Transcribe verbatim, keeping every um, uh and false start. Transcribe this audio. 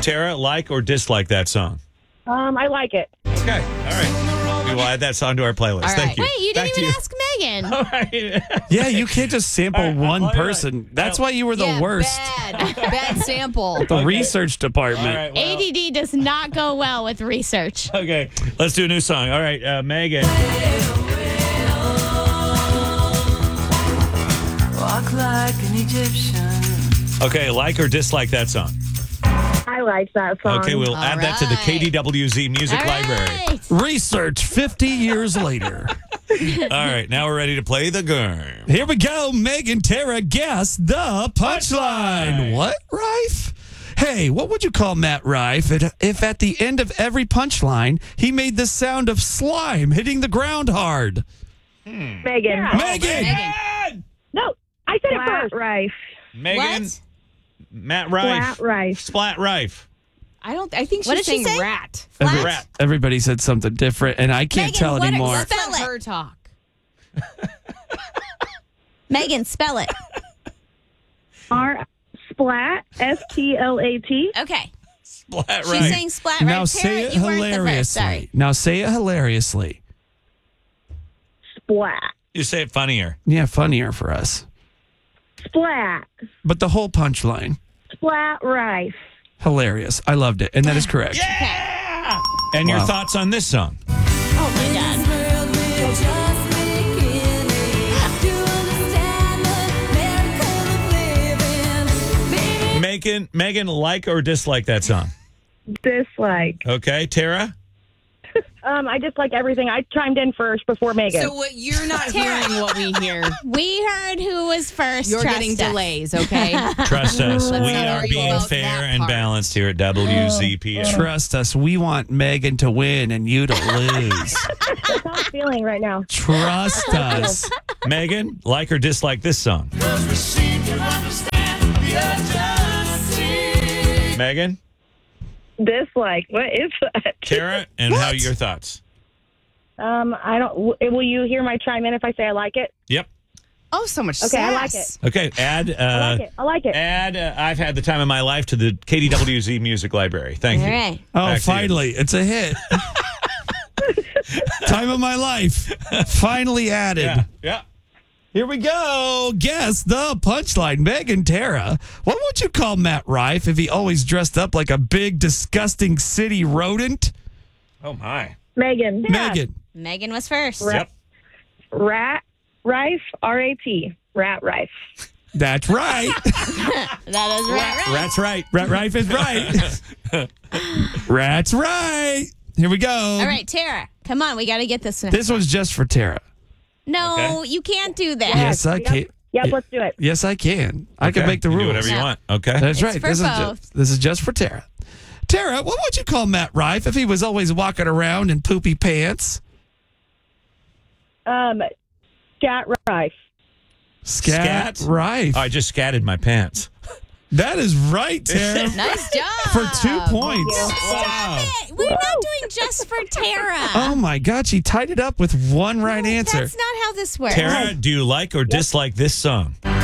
Tara, like or dislike that song? Um, I like it. Okay, all right. We will add that song to our playlist. All right. Thank you. Wait, you Back didn't to even you. ask Megan. All right. Yeah, you can't just sample All right, one all right. person. That's Well, why you were the Yeah, worst. Bad. Bad sample. The Okay. research department. All right, well, A D D does not go well with research. okay, let's do a new song. All right, uh, Megan. Walk like an Egyptian. Okay, like or dislike that song? I like that song. Okay, we'll All add that to the right. K D W Z Music All Library. right. Research fifty years later. All right, now we're ready to play the game. Here we go. Megan, Tara, guess the punchline. Punchline. What, Rife? Hey, what would you call Matt Rife if, if at the end of every punchline he made the sound of slime hitting the ground hard? Megan. Megan! Megan! No, I said it Flat first. Rife. Megan, What? Matt Rife. Flat Rife. Splat Rife. I don't. I think she's What did she saying say? rat. Every- Rat. Everybody said something different, and I can't Megan, tell what are- anymore. what- Let Spell it. her talk. Megan, spell it. R Splat. S P L A T. Okay. Splat She's Rife. saying splat Now right. say Tara, it you weren't the first. hilariously. Sorry. Now say it hilariously. Splat. You say it funnier. Yeah, funnier for us. Splat. But the whole punchline, Splat Rife. hilarious. I loved it, and that is correct. Yeah! And your Wow. thoughts on this song? Oh my God. Megan, Megan, like or dislike that song? Dislike. Okay, Tara? Um, I dislike everything. I chimed in first before Megan. So what you're not hearing what we hear. We heard who was first. You're Trust getting us. delays, okay? Trust us. Let's we not are argue being about fair that and part. balanced here at W Z P M. Trust us. We want Megan to win and you to lose. That's how I'm feeling right now. Trust us. Megan, like or dislike this song? Megan, Dislike. What is that? Tara, and how are your thoughts? Um, I don't. w- Will you hear my chime in if I say I like it? Yep. Oh, so much Okay, I sass. like Okay, add uh, I like it. I like it. add uh, I've had the time of my life to the K D W Z Music Library. Thank All you. right. Oh, Back to you. finally. It's a hit. Time of my life. Finally added. Yeah. Yeah. Here we go. Guess the punchline. Megan, Tara, what would you call Matt Rife if he always dressed up like a big, disgusting city rodent? Oh my. Megan. Megan. Megan was first. Yep. Rat Rife. R A T. Rat Rife. That's right. That is right. right. That's right. Rat Rife is right. Rat's right. Here we go. All right, Tara, come on. We got to get this one. This one's just for Tara. No, Okay. you can't do that. Yes, I Yep. can. Yep, let's do it. Yes, I can. I can Okay. make the You rules. do whatever you Yeah. want. Okay. That's It's right. for This is, both. just, this is just for Tara. Tara, what would you call Matt Rife if he was always walking around in poopy pants? Um, Scat Rife. Scat, Scat? Rife. Oh, I just scatted my pants. That is right, Tara. Nice job. For two points. Wow. We're not doing just for Tara. Oh my God, she tied it up with one right answer. That's not how this works. Tara, do you like or dislike this song?